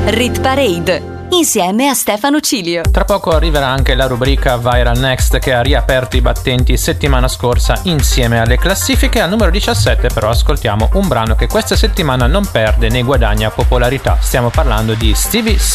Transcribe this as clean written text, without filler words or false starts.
Rit Parade insieme a Stefano Cilio. Tra poco arriverà anche la rubrica Viral Next, che ha riaperto i battenti settimana scorsa insieme alle classifiche. Al numero 17 però ascoltiamo un brano che questa settimana non perde né guadagna popolarità. Stiamo parlando di Stevie